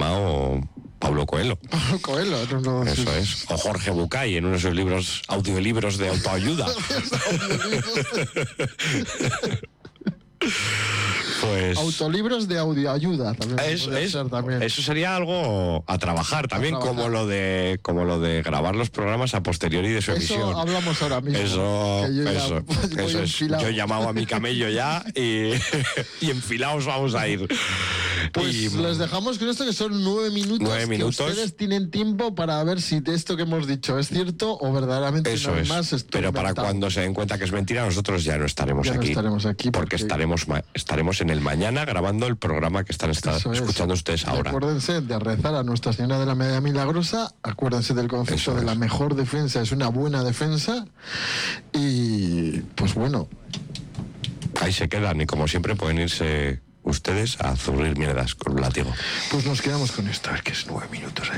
llamado Paulo Coelho. No, Eso es. O Jorge Bucay en uno de sus libros, audiolibros de autoayuda. Pues autolibros de audioayuda también. Eso sería algo a trabajar también, como lo de grabar los programas a posteriori de su emisión. Eso hablamos ahora mismo. Eso es. Yo he llamado a mi camello ya y enfilaos vamos a ir. Pues les dejamos con esto, que son 9 minutos. 9 minutos. Que ustedes tienen tiempo para ver si esto que hemos dicho es cierto o verdaderamente eso es. Más pero inventado. Para cuando se den cuenta que es mentira, nosotros ya no estaremos aquí. No estaremos aquí porque estaremos en el mañana grabando el programa que están escuchando ustedes ahora. Acuérdense de rezar a Nuestra Señora de la Medalla Milagrosa. Acuérdense del concepto de la mejor defensa es una buena defensa. Y pues bueno, ahí se quedan y como siempre pueden irse ustedes a zurrir mierdas con un látigo. Pues nos quedamos con esto, a ver que es 9 minutos.